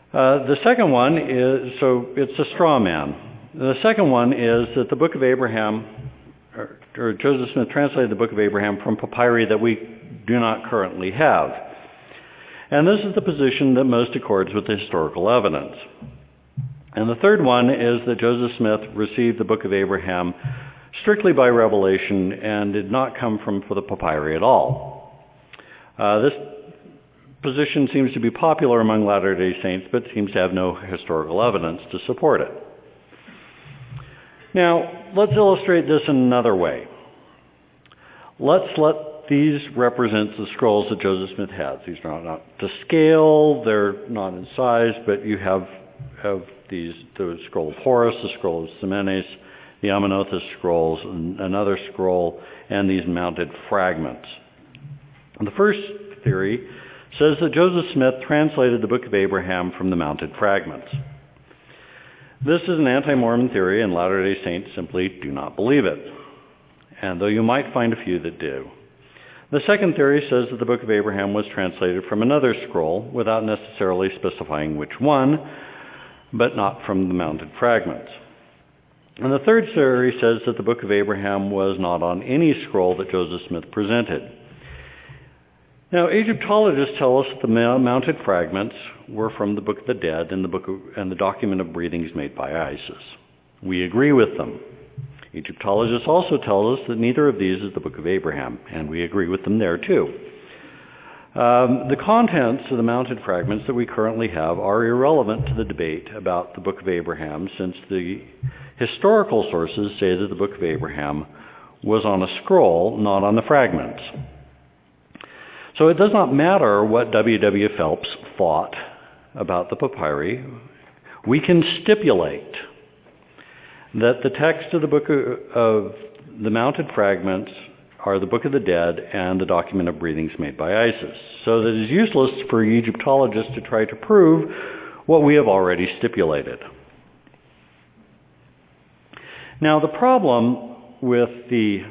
The second one is, so it's a straw man. The second one is that the Book of Abraham, or Joseph Smith translated the Book of Abraham from papyri that we do not currently have. And this is the position that most accords with the historical evidence. And the third one is that Joseph Smith received the Book of Abraham strictly by revelation and did not come from the papyri at all. This position seems to be popular among Latter-day Saints, but seems to have no historical evidence to support it. Now, let's illustrate this in another way. Let's let these represent the scrolls that Joseph Smith had. These are not to scale, they're not in size, but you have these, the scroll of Horus, the scroll of Ximenes, the Amenothus scrolls, another scroll, and these mounted fragments. The first theory says that Joseph Smith translated the Book of Abraham from the mounted fragments. This is an anti-Mormon theory, and Latter-day Saints simply do not believe it, and though you might find a few that do. The second theory says that the Book of Abraham was translated from another scroll without necessarily specifying which one, but not from the mounted fragments. And the third theory says that the Book of Abraham was not on any scroll that Joseph Smith presented. Now, Egyptologists tell us that the mounted fragments were from the Book of the Dead and the document of breathings made by Isis. We agree with them. Egyptologists also tell us that neither of these is the Book of Abraham, and we agree with them there too. The contents of the mounted fragments that we currently have are irrelevant to the debate about the Book of Abraham, since the historical sources say that the Book of Abraham was on a scroll, not on the fragments. So it does not matter what W. Phelps thought about the papyri. We can stipulate that the text of the Book of the mounted fragments are the Book of the Dead and the document of breathings made by Isis, so that it is useless for Egyptologists to try to prove what we have already stipulated. Now, the problem with the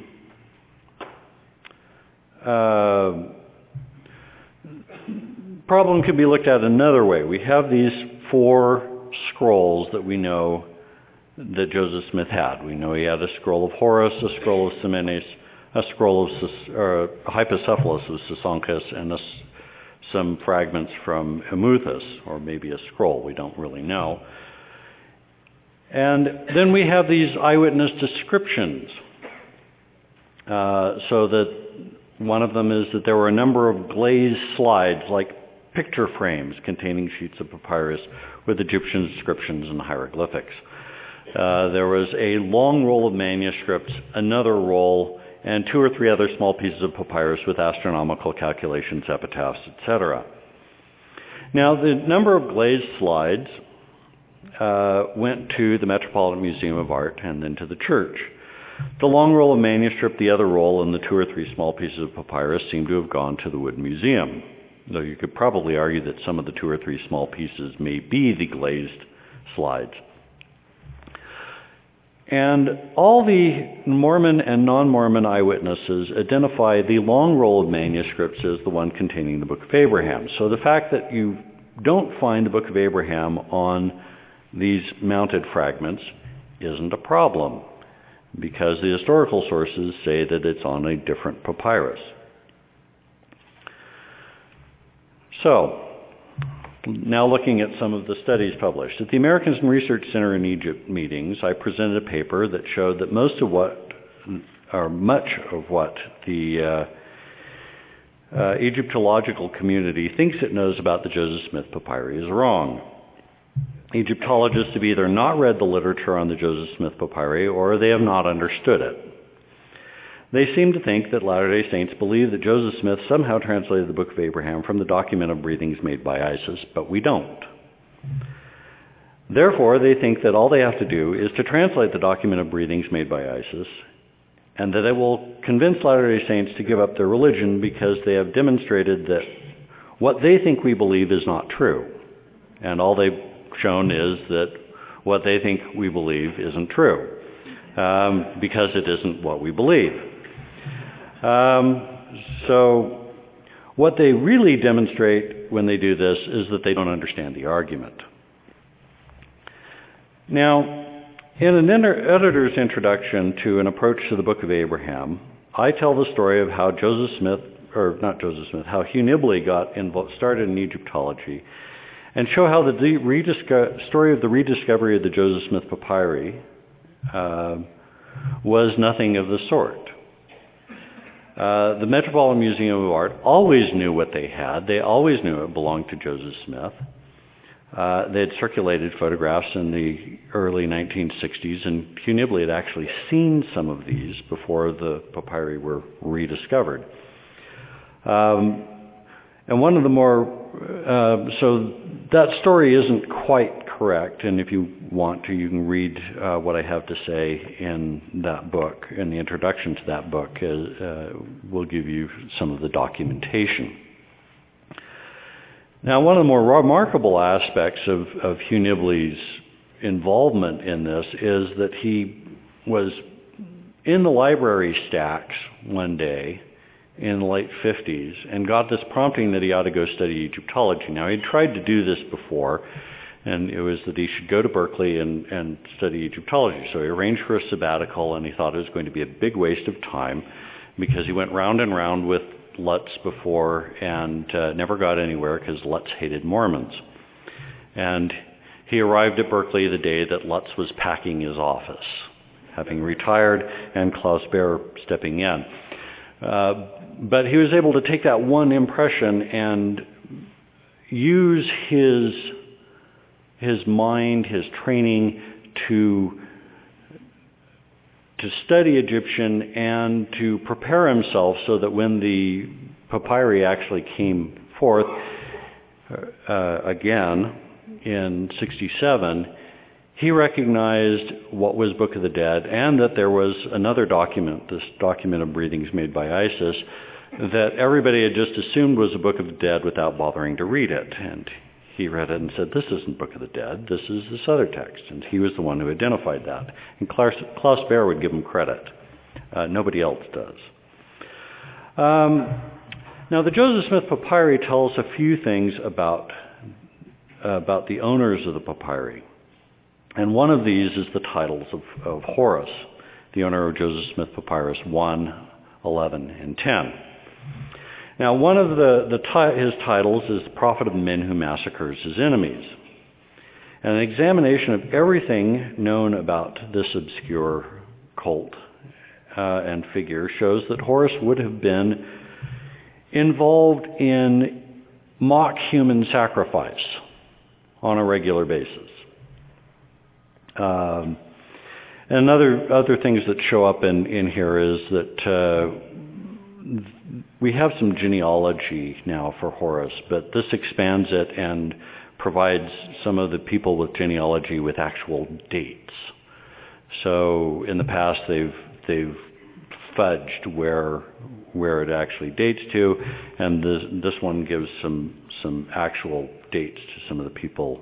problem can be looked at another way. We have these 4 scrolls that we know that Joseph Smith had. We know he had a scroll of Horus, a scroll of Ximenes, a scroll of Hypocephalus of Sesonchus, and some fragments from Emuthus, or maybe a scroll, we don't really know. And then we have these eyewitness descriptions, so that one of them is that there were a number of glazed slides, like picture frames containing sheets of papyrus with Egyptian inscriptions and hieroglyphics. There was a long roll of manuscripts, another roll, and 2 or 3 other small pieces of papyrus with astronomical calculations, epitaphs, etc. Now, the number of glazed slides went to the Metropolitan Museum of Art and then to the church. The long roll of manuscript, the other roll, and the 2 or 3 small pieces of papyrus seem to have gone to the Wood Museum, though you could probably argue that some of the 2 or 3 small pieces may be the glazed slides. And all the Mormon and non-Mormon eyewitnesses identify the long roll of manuscripts as the one containing the Book of Abraham. So the fact that you don't find the Book of Abraham on these mounted fragments isn't a problem, because the historical sources say that it's on a different papyrus. So, now looking at some of the studies published. At the Americans Research Center in Egypt meetings, I presented a paper that showed that much of what the Egyptological community thinks it knows about the Joseph Smith papyri is wrong. Egyptologists have either not read the literature on the Joseph Smith papyri, or they have not understood it. They seem to think that Latter-day Saints believe that Joseph Smith somehow translated the Book of Abraham from the document of breathings made by Isis, but we don't. Therefore, they think that all they have to do is to translate the document of breathings made by Isis, and that it will convince Latter-day Saints to give up their religion because they have demonstrated that what they think we believe is not true. And all they've shown is that what they think we believe isn't true, because it isn't what we believe. So what they really demonstrate when they do this is that they don't understand the argument. Now, in an editor's introduction to An Approach to the Book of Abraham, I tell the story of how how Hugh Nibley got started in Egyptology, and show how the story of the rediscovery of the Joseph Smith Papyri was nothing of the sort. The Metropolitan Museum of Art always knew what they had. They always knew it belonged to Joseph Smith. They had circulated photographs in the early 1960s, and Hugh Nibley had actually seen some of these before the papyri were rediscovered. And one of the more, so that story isn't quite correct, and if you want to, you can read what I have to say in that book, in the introduction to that book. We'll give you some of the documentation. Now, one of the more remarkable aspects of Hugh Nibley's involvement in this is that he was in the library stacks one day in the late 50s and got this prompting that he ought to go study Egyptology. Now, he'd tried to do this before, and it was that he should go to Berkeley and study Egyptology. So he arranged for a sabbatical, and he thought it was going to be a big waste of time because he went round and round with Lutz before and never got anywhere because Lutz hated Mormons. And he arrived at Berkeley the day that Lutz was packing his office, having retired, and Klaus Baer stepping in. But he was able to take that one impression and use his mind, his training to study Egyptian and to prepare himself so that when the papyri actually came forth again in 67, he recognized what was Book of the Dead and that there was another document, this document of breathings made by Isis, that everybody had just assumed was a Book of the Dead without bothering to read it. And he read it and said, this isn't Book of the Dead, this is this other text. And he was the one who identified that. And Klaus Baer would give him credit. Nobody else does. Now, the Joseph Smith Papyri tells a few things about the owners of the papyri. And one of these is the titles of Horus, the owner of Joseph Smith Papyrus 1, 11, and 10. Now, one of his titles is the Prophet of Men Who Massacres His Enemies. And an examination of everything known about this obscure cult and figure shows that Horus would have been involved in mock human sacrifice on a regular basis. And other things that show up in here is that we have some genealogy now for Horus, but this expands it and provides some of the people with genealogy with actual dates. So in the past, they've fudged where it actually dates to, and this one gives some actual dates to some of the people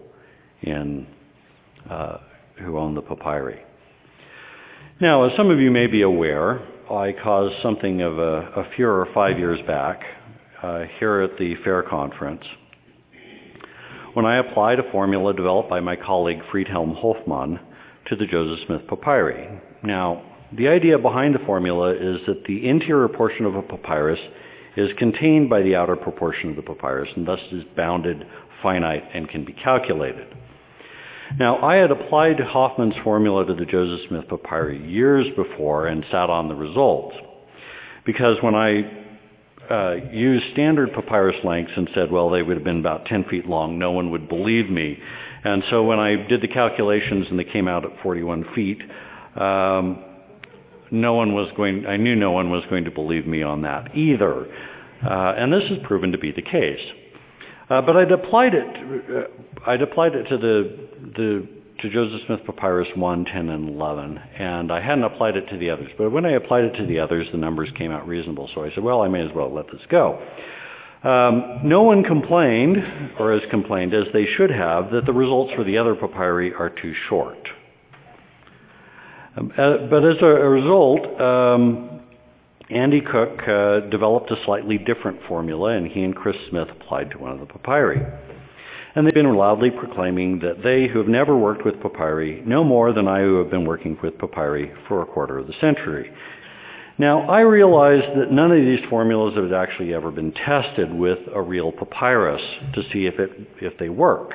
who own the papyri. Now, as some of you may be aware, I caused something of a furor 5 years back here at the FAIR conference when I applied a formula developed by my colleague Friedhelm Hofmann to the Joseph Smith Papyri. Now, the idea behind the formula is that the interior portion of a papyrus is contained by the outer proportion of the papyrus and thus is bounded, finite, and can be calculated. Now, I had applied Hofmann's formula to the Joseph Smith Papyri years before and sat on the results. Because when I used standard papyrus lengths and said, well, they would have been about 10 feet long, no one would believe me. And so when I did the calculations and they came out at 41 feet, I knew no one was going to believe me on that either. And this has proven to be the case. But I'd applied it to Joseph Smith Papyrus 1, 10, and 11, and I hadn't applied it to the others. But when I applied it to the others, the numbers came out reasonable. So I said, well, I may as well let this go. No one complained, or has complained, as they should have, that the results for the other papyri are too short. But as a result, Andy Cook developed a slightly different formula, and he and Chris Smith applied to one of the papyri. And they've been loudly proclaiming that they, who have never worked with papyri, know more than I, who have been working with papyri for a quarter of the century. Now, I realize that none of these formulas have actually ever been tested with a real papyrus to see if they work.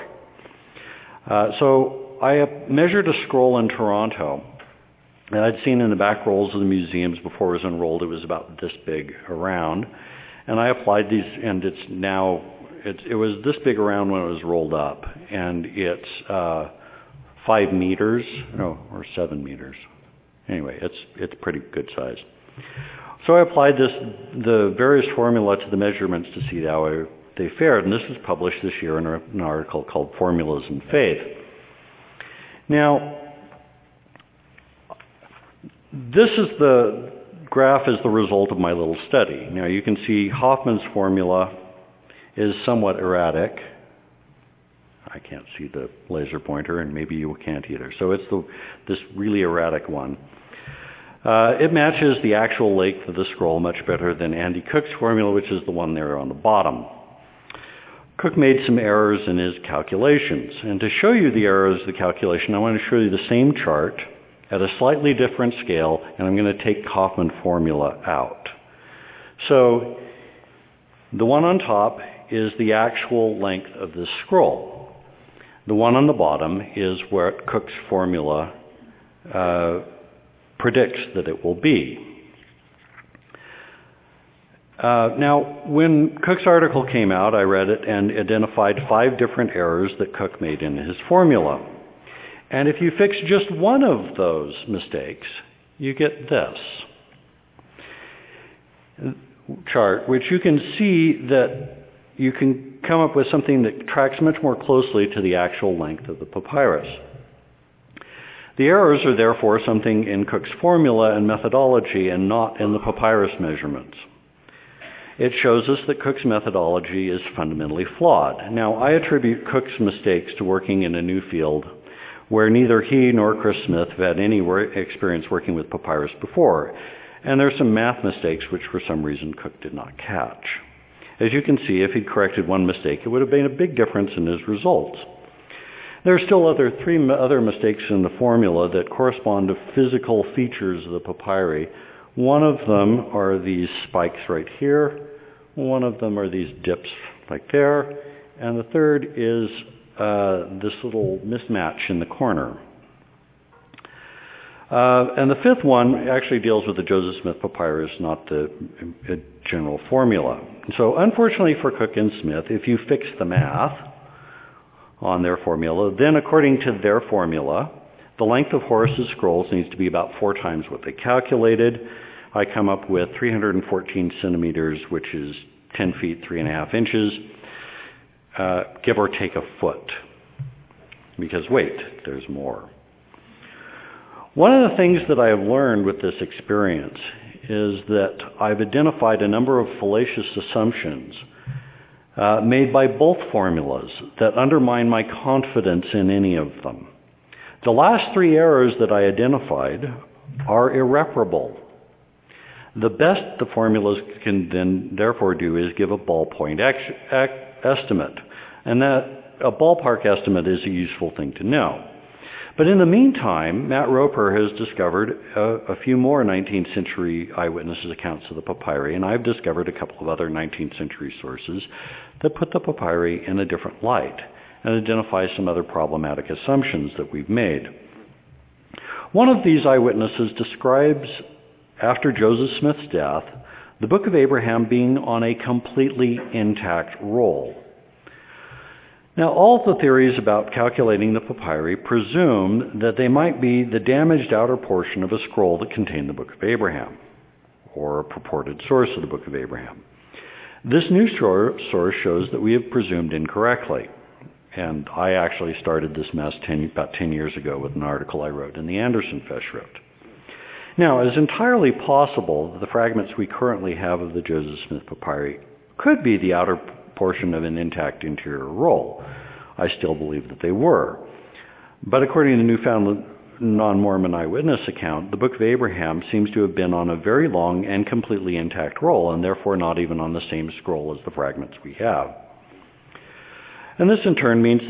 So I measured a scroll in Toronto that I'd seen in the back rolls of the museums before it was unrolled. It was about this big around. And I applied these, and it was this big around when it was rolled up. And it's 5 meters, or 7 meters. Anyway, it's pretty good size. So I applied the various formula to the measurements to see how they fared. And this was published this year in an article called Formulas in Faith. Now, this is the graph is the result of my little study. Now you can see Hoffman's formula is somewhat erratic. I can't see the laser pointer, and maybe you can't either. So it's this really erratic one. It matches the actual length of the scroll much better than Andy Cook's formula, which is the one there on the bottom. Cook made some errors in his calculations. And to show you the errors of the calculation, I want to show you the same chart at a slightly different scale, and I'm going to take Hoffman formula out. So the one on top is the actual length of this scroll. The one on the bottom is what Cook's formula predicts that it will be. Now, when Cook's article came out, I read it and identified 5 different errors that Cook made in his formula. And if you fix just one of those mistakes, you get this chart, which you can see that you can come up with something that tracks much more closely to the actual length of the papyrus. The errors are therefore something in Cook's formula and methodology and not in the papyrus measurements. It shows us that Cook's methodology is fundamentally flawed. Now, I attribute Cook's mistakes to working in a new field where neither he nor Chris Smith have had any experience working with papyrus before. And there are some math mistakes which for some reason Cook did not catch. As you can see, if he'd corrected one mistake, it would have made a big difference in his results. There are still 3 other mistakes in the formula that correspond to physical features of the papyri. One of them are these spikes right here. One of them are these dips like there. And the third is this little mismatch in the corner. And the 5th one actually deals with the Joseph Smith papyrus, not the general formula. So unfortunately for Cook and Smith, if you fix the math on their formula, then according to their formula, the length of Horus's scrolls needs to be about 4 times what they calculated. I come up with 314 centimeters, which is 10 feet, 3.5 inches, give or take a foot. Because wait, there's more. One of the things that I have learned with this experience is that I've identified a number of fallacious assumptions made by both formulas that undermine my confidence in any of them. The last 3 errors that I identified are irreparable. The best the formulas can then therefore do is give a ballpoint estimate. And that a ballpark estimate is a useful thing to know. But in the meantime, Matt Roper has discovered a few more 19th century eyewitnesses' accounts of the papyri, and I've discovered a couple of other 19th century sources that put the papyri in a different light and identify some other problematic assumptions that we've made. One of these eyewitnesses describes, after Joseph Smith's death, the Book of Abraham being on a completely intact roll. Now, all the theories about calculating the papyri presume that they might be the damaged outer portion of a scroll that contained the Book of Abraham, or a purported source of the Book of Abraham. This new source shows that we have presumed incorrectly. And I actually started this mess about 10 years ago with an article I wrote in the Anderson Festschrift. Now, it is entirely possible that the fragments we currently have of the Joseph Smith papyri could be the outer portion of an intact interior roll. I still believe that they were. But according to non-Mormon eyewitness account, the Book of Abraham seems to have been on a very long and completely intact roll, and therefore not even on the same scroll as the fragments we have. And this in turn means